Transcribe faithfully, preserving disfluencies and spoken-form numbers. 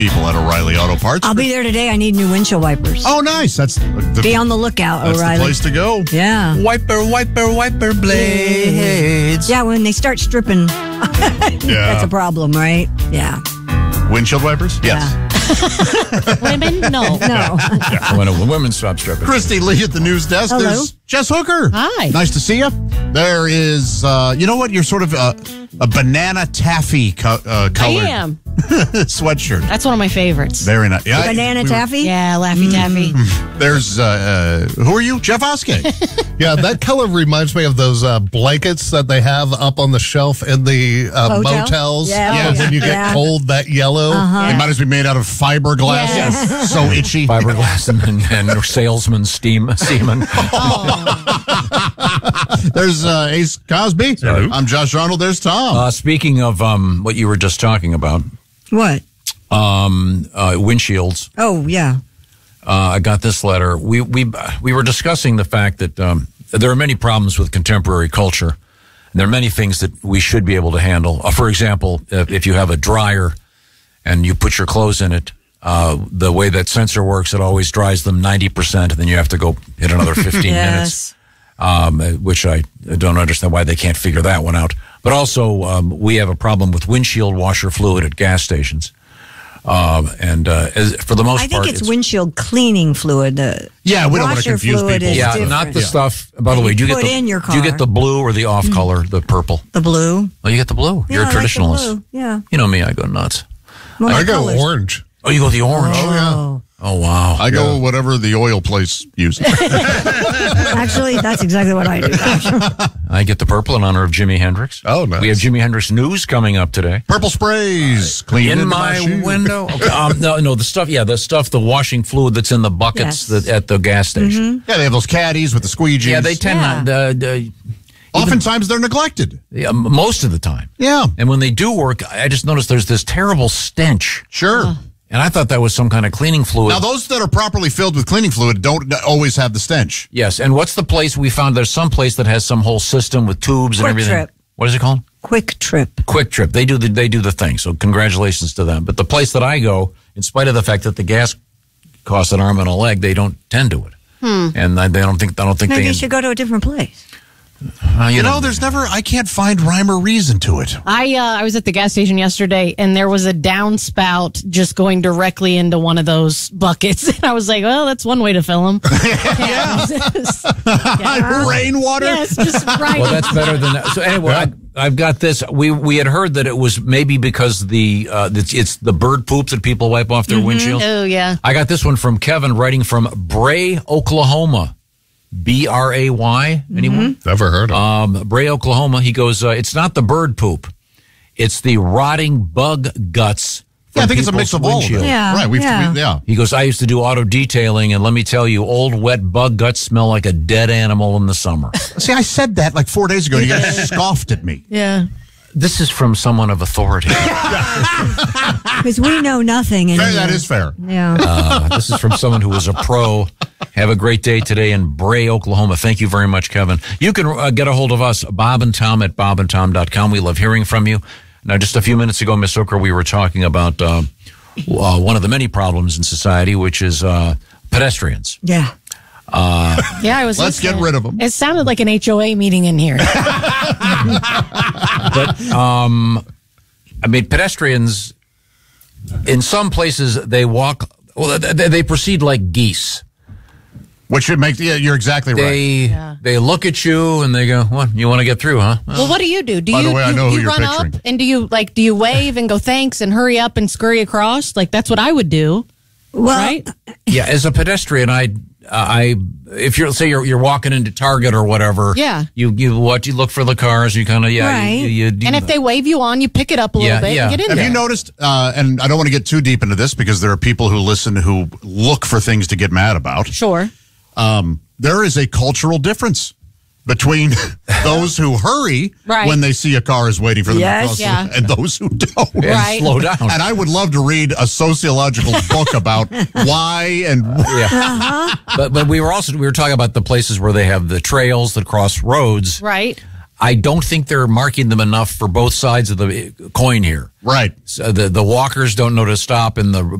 people at O'Reilly Auto Parts. I'll be there today. I need new windshield wipers. Oh, nice. That's the, Be on the lookout, that's O'Reilly. the place to go. Yeah. Wiper, wiper, wiper blades. Yeah, when they start stripping, that's a problem, right? Yeah. Windshield wipers? Yes. Women? No. No. Yeah. When a women stop stripping. Christy Lee at the news desk. Hello. There's Jess Hooker. Hi. Nice to see you. There is, uh, you know what? You're sort of uh, a banana taffy co- uh, I colored am. sweatshirt. That's one of my favorites. Very nice. Yeah, Banana we- taffy? Yeah, Laffy Taffy. There's, uh, uh, who are you? Jeff Oskey. Yeah, that color reminds me of those uh, blankets that they have up on the shelf in the uh, Hotel? motels. Yeah. Yeah. When you get Yeah. cold, that yellow. They might as well be made out of fiberglass. Yes. So itchy. Fiberglass and, and salesman steam semen. There's uh, Ace Cosby. Hello. I'm Josh Arnold. There's Tom. Uh, speaking of um, what you were just talking about, What? um, uh, windshields. Oh, yeah. Uh, I got this letter. We we we were discussing the fact that um, there are many problems with contemporary culture. And there are many things that we should be able to handle. Uh, for example, if, if you have a dryer and you put your clothes in it, uh, the way that sensor works, it always dries them ninety percent, and then you have to go hit another fifteen minutes. Yes. Um, which I don't understand why they can't figure that one out. But also, um, we have a problem with windshield washer fluid at gas stations. Um, and uh, as, for the most I think part, it's, windshield cleaning fluid. The Yeah, we don't want to washer confuse fluid people. is yeah, different. not the Yeah. stuff. By the That way, you do you put get the in your do you car. get the blue or the off color, the purple? The blue. Oh, you get the blue. Yeah, You're a I like the traditionalist. blue. Yeah. You know me, I go nuts. Well, I the go colors. orange. Oh, you go the orange. Oh, yeah. Oh, wow. I go whatever the oil place uses. Actually, that's exactly what I do. I get the purple in honor of Jimi Hendrix. Oh, nice. We have Jimi Hendrix news coming up today. Purple sprays. Clean In into my, shoe. window. Okay. Um, no, no, the stuff. Yeah, the stuff. The washing fluid that's in the buckets Yes. that, at the gas station. Yeah, they have those caddies with the squeegees. Yeah, they tend Yeah. not. Uh, the, Oftentimes they're neglected. yeah, m- most of the time. Yeah, And when they do work, I just noticed there's this terrible stench. sure. And I thought that was some kind of cleaning fluid. Now, those that are properly filled with cleaning fluid don't always have the stench. Yes. And what's the place we found? There's some place that has some whole system with tubes and Quick everything. Trip. What is it called? Quick Trip. Quick Trip. They do the they do the thing. So congratulations to them. But the place that I go, in spite of the fact that the gas costs an arm and a leg, they don't tend to it. And I, they don't think I don't think Maybe they. you should go to a different place. Uh, You know, there's never, I can't find rhyme or reason to it. I uh, I was at the gas station yesterday, and there was a downspout just going directly into one of those buckets. And I was like, well, that's one way to fill them. yeah. yeah. Rainwater? Yes, just right. Well, that's better than that. So anyway, I, I've got this. We we had heard that it was maybe because the uh, it's, it's the bird poop that people wipe off their windshield. Oh, yeah. I got this one from Kevin, writing from Bray, Oklahoma. B R A Y. Anyone? Never heard of it. Um, Bray, Oklahoma. He goes, uh, it's not the bird poop. It's the rotting bug guts. Yeah, I from think it's a mix people's of all of it. windshield. Yeah, Right, we've, yeah. we, yeah. He goes, I used to do auto detailing, and let me tell you, old wet bug guts smell like a dead animal in the summer. See, I said that like four days ago, and you guys scoffed at me. Yeah. This is from someone of authority. Because we know nothing. Fair, anymore. that is fair. Yeah. Uh, this is from someone who was a pro. Have a great day today in Bray, Oklahoma. Thank you very much, Kevin. You can uh, get a hold of us, Bob and Tom at bob and tom dot com. We love hearing from you. Now, just a few minutes ago, Miss Hooker, we were talking about uh, uh, one of the many problems in society, which is uh, pedestrians. Yeah. Yeah, I was Let's get listening. rid of 'em. It sounded like an H O A meeting in here. But, um, I mean, pedestrians, in some places, they walk, well, they, they proceed like geese. Which should make, yeah, you're exactly right. They Yeah. they look at you and they go, "What? You want to get through, huh?" Well, what do you do? Do By you, the way, I you, know who you you're run picturing. up and do you like do you wave and go thanks and hurry up and scurry across? Like that's what I would do, Well, right? Yeah, as a pedestrian, I, I, if you're say you're you're walking into Target or whatever, Yeah. you you what you look for the cars, you kind of yeah, Right. you, you, you, And if they wave you on, you pick it up a little Yeah, bit yeah. and get in Have there. you noticed, uh, and I don't want to get too deep into this because there are people who listen who look for things to get mad about. Sure. Um, there is a cultural difference between those who hurry Right. when they see a car is waiting for them Yes. to cross Yeah. and those who don't. and Right. slow down. And I would love to read a sociological book about why and yeah. But but we were also we were talking about the places where they have the trails that cross roads. Right. I don't think they're marking them enough for both sides of the coin here. Right. So the the walkers don't know to stop, and the